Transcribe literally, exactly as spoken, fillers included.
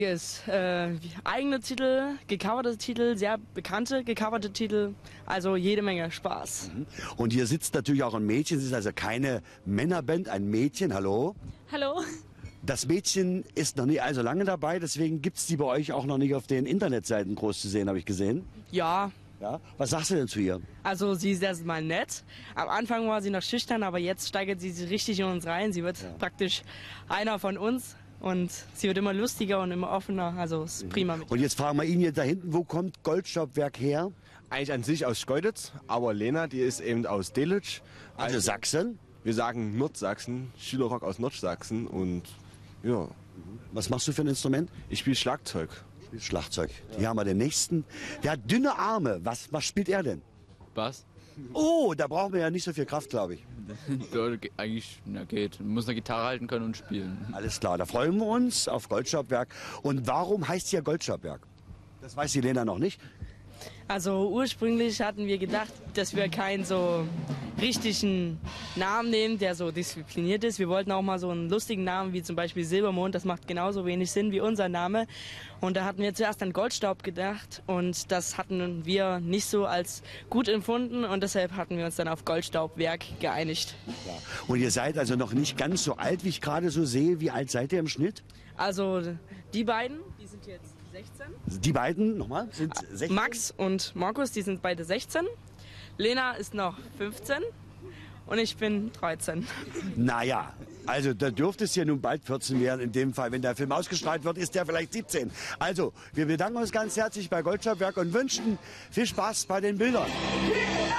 Hier ist äh, eigene Titel, gecoverte Titel, sehr bekannte gecoverte Titel, also jede Menge Spaß. Und hier sitzt natürlich auch ein Mädchen, es ist also keine Männerband, ein Mädchen, hallo? Hallo. Das Mädchen ist noch nicht allzu lange dabei, deswegen gibt es die bei euch auch noch nicht auf den Internetseiten groß zu sehen, habe ich gesehen. Ja, Ja? Was sagst du denn zu ihr? also sie ist erstmal nett. Am Anfang war sie noch schüchtern, aber jetzt steigert sie sich richtig in uns rein. Sie wird praktisch einer von uns. Und sie wird immer lustiger und immer offener, also ist prima mit. Und jetzt fragen wir ihn hier da hinten, wo kommt Goldstaubwerk her? Eigentlich an sich aus Schkeuditz, aber Lena, die ist eben aus Delitzsch. Also Sachsen. Wir sagen Nordsachsen, Schülerrock aus Nordsachsen und ja. Was machst du für ein Instrument? Ich spiele Schlagzeug. Schlagzeug. Hier haben wir den nächsten. Der hat dünne Arme. Was, was spielt er denn? Bass? Oh, da brauchen wir ja nicht so viel Kraft, glaube ich. Ja, eigentlich, na geht. Man muss eine Gitarre halten können und spielen. Alles klar, da freuen wir uns auf Goldstaubwerk. Und warum heißt hier Goldstaubwerk? Das weiß die Lena noch nicht. Also ursprünglich hatten wir gedacht, dass wir keinen so richtigen Namen nehmen, der so diszipliniert ist. Wir wollten auch mal so einen lustigen Namen wie zum Beispiel Silbermond. Das macht genauso wenig Sinn wie unser Name. Und da hatten wir zuerst an Goldstaub gedacht und das hatten wir nicht so als gut empfunden und deshalb hatten wir uns dann auf Goldstaubwerk geeinigt. Und ihr seid also noch nicht ganz so alt, wie ich gerade so sehe. Wie alt seid ihr im Schnitt? Also die beiden, die sind jetzt sechzehn. Die beiden, nochmal, sind sechzehn? Max und Markus, die sind beide sechzehn. Lena ist noch fünfzehn und ich bin dreizehn. Naja, also da dürfte es ja nun bald vierzehn werden. In dem Fall, wenn der Film ausgestrahlt wird, ist der vielleicht siebzehn. Also, wir bedanken uns ganz herzlich bei Goldstaubwerk und wünschen viel Spaß bei den Bildern.